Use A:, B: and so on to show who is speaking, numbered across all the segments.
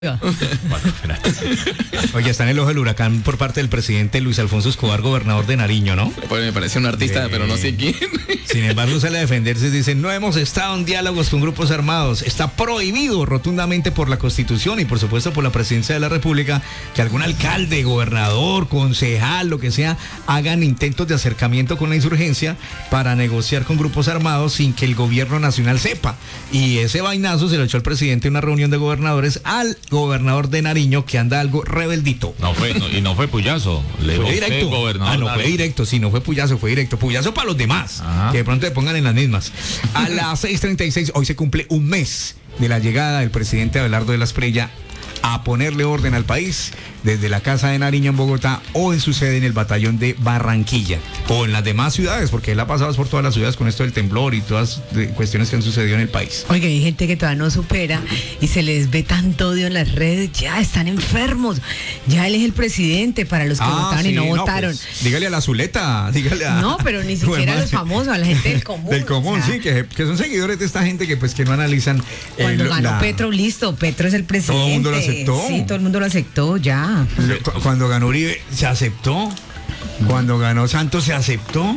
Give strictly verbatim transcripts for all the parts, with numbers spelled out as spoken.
A: Oye, está en el ojo del huracán por parte del presidente Luis Alfonso Escobar, gobernador de Nariño, ¿no?
B: Pues me parece un artista, eh, pero no sé quién.
A: Sin embargo, sale a defenderse y dice: no hemos estado en diálogos con grupos armados. Está prohibido rotundamente por la Constitución y por supuesto por la Presidencia de la República que algún alcalde, gobernador, concejal, lo que sea, hagan intentos de acercamiento con la insurgencia para negociar con grupos armados sin que el gobierno nacional sepa. Y ese vainazo se lo echó el presidente en una reunión de gobernadores al gobernador de Nariño, que anda algo rebeldito.
C: No fue, no, y no fue Puyazo. Le
A: fue directo.
C: Gobernador
A: ah, no fue directo, sí, no fue Puyazo, fue directo. Puyazo para los demás, Ajá. que de pronto le pongan en las mismas. A las seis treinta y seis, hoy se cumple un mes de la llegada del presidente Abelardo de la Espriella a ponerle orden al país desde la Casa de Nariño en Bogotá o en su sede en el batallón de Barranquilla o en las demás ciudades, porque él ha pasado por todas las ciudades con esto del temblor y todas las cuestiones que han sucedido en el país.
D: Oiga, hay gente que todavía no supera y se les ve tanto odio en las redes, ya están enfermos, ya él es el presidente para los que ah, votaron sí, y no, no votaron.
A: Pues, dígale a la Zuleta, dígale a...
D: No, pero ni siquiera a los famosos, a la gente del común.
A: Del común, o sea, sí, que, que son seguidores de esta gente que pues que no analizan...
D: Cuando
A: eh,
D: ganó
A: la...
D: Petro, listo, Petro es el presidente.
A: Todo el mundo lo aceptó.
D: Sí, todo el mundo lo aceptó, ya.
A: Cuando ganó Uribe, se aceptó. Cuando ganó Santos, se aceptó.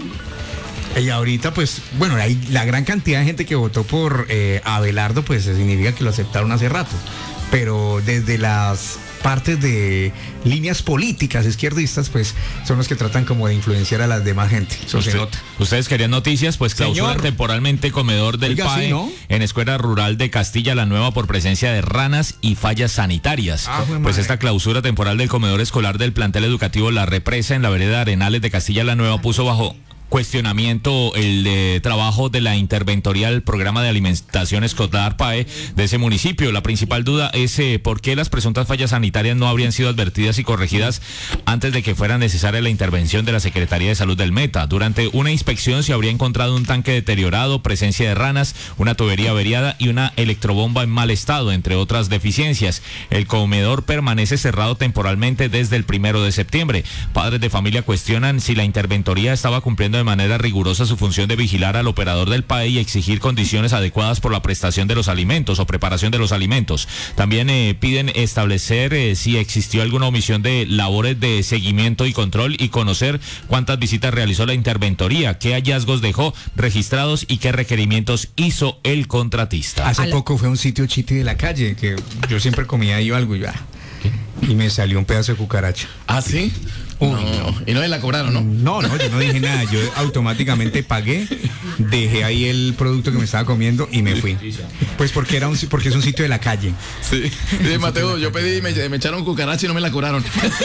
A: Y ahorita, pues, bueno, hay la gran cantidad de gente que votó por eh, Abelardo, pues significa que lo aceptaron hace rato. Pero desde las partes de líneas políticas izquierdistas, pues son los que tratan como de influenciar a las demás gente. Eso
C: Usted,
A: se nota.
C: Ustedes querían noticias, pues clausuran temporalmente comedor del
A: Oiga,
C: P A E,
A: sí, ¿no?
C: en Escuela Rural de Castilla la Nueva por presencia de ranas y fallas sanitarias.
A: Ah,
C: pues esta clausura temporal del comedor escolar del plantel educativo La Represa en la vereda Arenales de Castilla la Nueva puso bajo cuestionamiento el eh, trabajo de la interventoría del programa de alimentación escolar P A E de ese municipio. La principal duda es eh, por qué las presuntas fallas sanitarias no habrían sido advertidas y corregidas antes de que fuera necesaria la intervención de la Secretaría de Salud del Meta. Durante una inspección se habría encontrado un tanque deteriorado, presencia de ranas, una tubería averiada y una electrobomba en mal estado, entre otras deficiencias. El comedor permanece cerrado temporalmente desde el primero de septiembre. Padres de familia cuestionan si la interventoría estaba cumpliendo de manera rigurosa su función de vigilar al operador del P A E y exigir condiciones adecuadas por la prestación de los alimentos o preparación de los alimentos. También eh, piden establecer eh, si existió alguna omisión de labores de seguimiento y control y conocer cuántas visitas realizó la interventoría, qué hallazgos dejó registrados y qué requerimientos hizo el contratista.
A: Hace poco fue a un sitio chiti de la calle que yo siempre comía ahí algo y ya. Y me salió un pedazo de cucaracha.
B: ¿Ah, sí?
A: Uy,
B: no.
A: no.
B: Y no me la cobraron, ¿no?
A: No, no, yo no dije nada. Yo automáticamente pagué, dejé ahí el producto que me estaba comiendo y me fui. Pues porque era un porque es un sitio de la calle.
B: Sí. Sí, Mateo, yo pedí y me, me echaron cucaracha y no me la cobraron.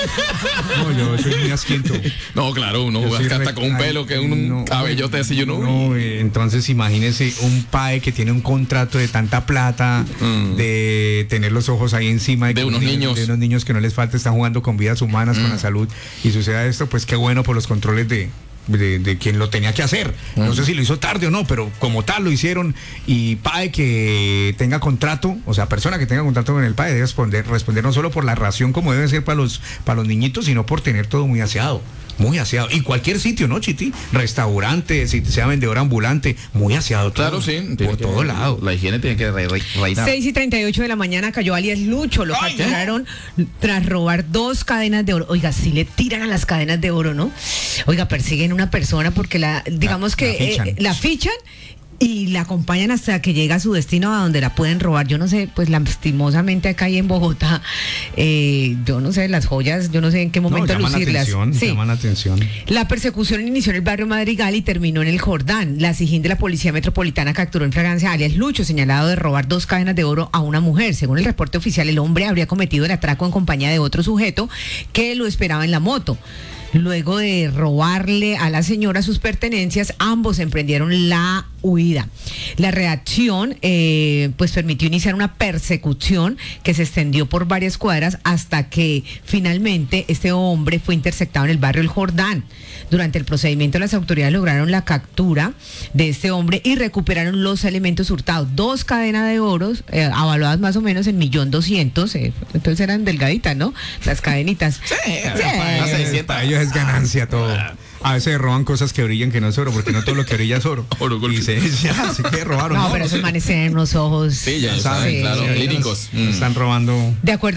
A: No, yo soy muy asquiento.
B: No, claro, uno hasta re... con un pelo que un no, cabellote así, yo no.
A: No, entonces imagínese un P A E que tiene un contrato de tanta plata, mm. de tener los ojos ahí encima de,
B: de unos niños, niños.
A: De unos niños que no les falta, están jugando con vidas humanas, mm. con la salud, y suceda esto, pues qué bueno por los controles de, de, de quien lo tenía que hacer. Mm. No sé si lo hizo tarde o no, pero como tal lo hicieron. Y P A E que tenga contrato, o sea, persona que tenga contrato con el P A E debe responder, responder no solo por la ración como debe ser para los, para los niñitos, sino por tener todo muy aseado. Muy aseado. Y cualquier sitio, ¿no, Chiti? Restaurante, si sea vendedor ambulante, muy aseado.
B: Claro,
A: todo,
B: sí.
A: Por todo lado.
B: La higiene tiene que reinar.
D: seis y treinta y ocho de la mañana cayó alias Lucho. Lo capturaron tras robar dos cadenas de oro. Oiga, si le tiran a las cadenas de oro, ¿no? Oiga, persiguen a una persona porque la, digamos la, que la fichan. Eh, la fichan y la acompañan hasta que llega a su destino, a donde la pueden robar. Yo no sé, pues lastimosamente acá en Bogotá, eh, yo no sé, las joyas, yo no sé en qué momento
A: no, llaman
D: lucirlas.
A: Atención,
D: sí.
A: Llaman atención.
D: La persecución inició en el barrio Madrigal y terminó en el Jordán. La SIJIN de la Policía Metropolitana capturó en fragancia a alias Lucho, señalado de robar dos cadenas de oro a una mujer. Según el reporte oficial, el hombre habría cometido el atraco en compañía de otro sujeto que lo esperaba en la moto. Luego de robarle a la señora sus pertenencias, ambos emprendieron la huida. La reacción eh, pues permitió iniciar una persecución que se extendió por varias cuadras hasta que finalmente este hombre fue interceptado en el barrio El Jordán. Durante el procedimiento, las autoridades lograron la captura de este hombre y recuperaron los elementos hurtados. Dos cadenas de oros, eh, avaluadas más o menos en millón doscientos, eh, entonces eran delgaditas, ¿no? Las cadenitas.
B: Sí,
D: sí.
B: Para, para,
A: para ellos es ganancia todo. A veces roban cosas que brillan que no es oro, porque no todo lo que brilla es oro.
B: Oro,
A: y se, ya, se que robaron.
D: No, no, pero esos manes tienen unos ojos.
B: Sí, ya saben,
D: sí,
B: claro,
D: sí,
B: clínicos.
A: Están robando.
D: De acuerdo.